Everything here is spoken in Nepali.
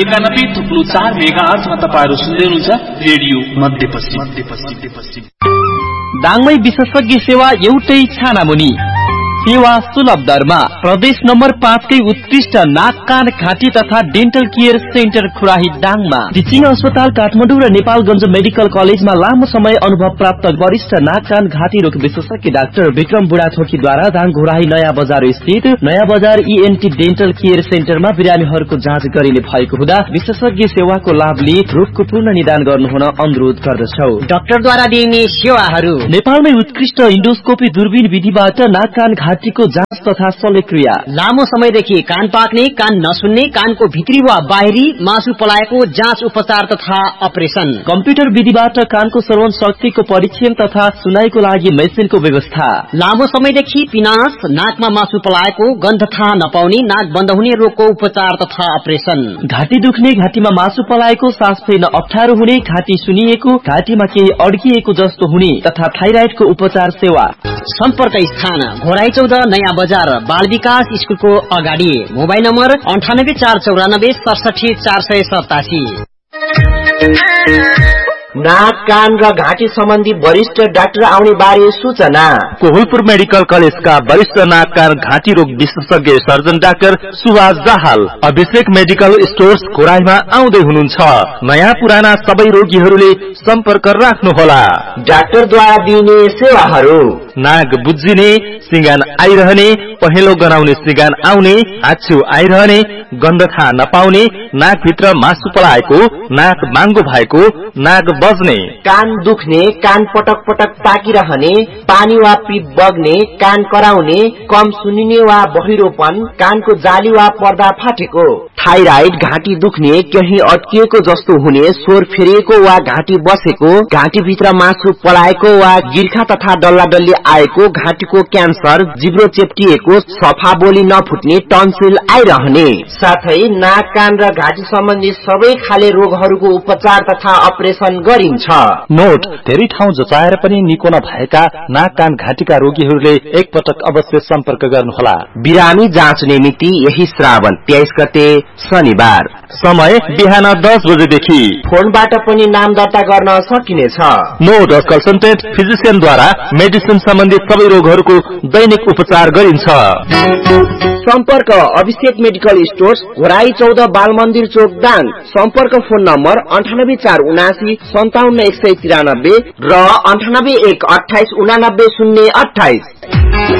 91.4 मेगाहर्जमा तपाईहरु सुन्दै हुनुहुन्छ रेडियो मध्यपश्चिम। दाङमै विशेषज्ञ सेवा एउटै छानामुनि, सेवा सुलभ दरमा। प्रदेश नम्बर 5 कै उत्कृष्ट नाक कान घाँटी तथा डेन्टल केयर सेन्टर खुराही दाङमा। टिचिङ अस्पताल काठमाडौँ र नेपालगञ्ज मेडिकल कलेजमा लामो समय अनुभव प्राप्त वरिष्ठ नाक कान घाँटी रोग विशेषज्ञ डाक्टर विक्रम बुढाथोकीद्वारा दाङ घोराही नयाँ बजार स्थित नयाँ बजार ENT डेन्टल केयर सेन्टरमा बिरामीहरूको जाँच गरिने भएको हुँदा विशेषज्ञ सेवाको लाभ लिई रोगको पूर्ण निदान गर्नुहुन अनुरोध गर्दछौ। डाक्टरद्वारा दिइने सेवाहरू: नेपालमै उत्कृष्ट इन्डोस्कोपी दूरबीन विधिबाट नाक कान घाँटीको जाँच तथा शल्यक्रिया, लामो समयदेखि कान पाक्ने, कान नसुन्ने, कानको भित्री वा बाहिरी मासु पलाएको जाँच उपचार तथा अपरेसन, कम्प्युटर विधिबाट कानको श्रवण शक्तिको परीक्षण तथा सुनाईको लागि मेसिनको व्यवस्था, लामो समयदेखि पिनास, नाकमा मासु पलाएको, गन्ध थाहा नपाउने, नाक बन्द हुने रोगको उपचार तथा अपरेसन, घाँटी दुख्ने, घाँटीमा मासु पलाएको, सास फेर्न अप्ठ्यारो हुने, घाँटी सुनिएको, घाँटीमा केही अड्किएको जस्तो हुने तथा थाइराइडको उपचार सेवा। सम्पर्क स्थान: घोराही 14 नयाँ बजार, बाल विकास स्कुलको अगाडि। Mobile number 98 494 67 487। नाक कान र घाँटी सम्बन्धी वरिष्ठ डाक्टर आउने बारे सूचना: कोहलपुर मेडिकल कलेजका वरिष्ठ नाक कान घाँटी रोग विशेषज्ञ सर्जन डाक्टर सुभाष दाहाल अभिषेक मेडिकल स्टोर्स घोराहीमा आउँदै हुनुहुन्छ। नयाँ पुराना सबै रोगीहरूले सम्पर्क राख्नुहोला। डाक्टरद्वारा दिइने सेवाहरू: नाक बुझिने, सिंगान आइरहने, पहेँलो गनाउने सिंगान आउने, आछ्यु आइरहने, गन्ध थाहा नपाउने, नाकभित्र मासु पलाएको, नाक बाङ्गो भएको, नाक बज्ने, कान दुख्ने, कान पटक पटक पाकिरहने, पानी वा पिप बग्ने, कान कराउने, कम सुनिने वा बहिरोपन, कानको जाली वा पर्दा फाटेको, थाइराइड, घाँटी दुख्ने, केही अड्किएको जस्तो हुने, स्वर फेरिएको वा घाँटी बसेको, घाँटीभित्र मासु पलाएको वा गिर्खा तथा डल्ला डल्ली आएको, घाँटीको क्यान्सर, जिब्रो चेप्टिएको, सफा बोली नफुट्ने, टन्सिल आइरहने, साथै नाक कान र घाँटी सम्बन्धी सबै खाले रोगहरूको उपचार तथा अपरेसन गरिन्छ। नोट: धेरै ठाउँ जचाएर पनि निको नभएका नाक कान घाँटीका रोगीहरूले एकपटक अवश्य सम्पर्क गर्नुहोला। बिरामी जाँच्ने मिति यही श्रावण 23 गते शनिबार। समय बिहान 10 बजेदेखि। फोनबाट पनि नाम दर्ता गर्न सकिनेछ। नोट: कन्सल्टेन्ट फिजिशियनद्वारा मेडिसिन सम्बन्धी सबै रोगहरूको दैनिक उपचार गरिन्छ। सम्पर्क: अभिषेक मेडिकल स्टोर्स, घोराही 14 बाल मन्दिर चोक दाङ। सम्पर्क फोन नम्बर 98 479 57 193 र 98 1 28 89 028।